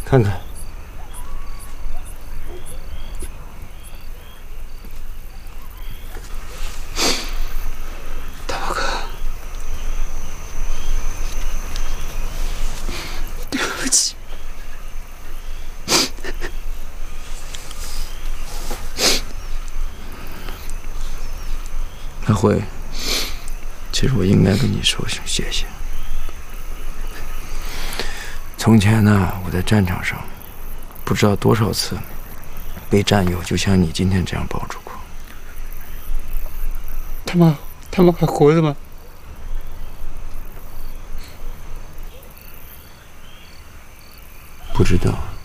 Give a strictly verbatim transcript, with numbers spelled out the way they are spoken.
看看。 大宝哥，对不起。 阿辉，其实我应该跟你说声谢谢。从前呢，我在战场上，不知道多少次被战友就像你今天这样抱住过。 他们，他们还活着吗？ 不知道。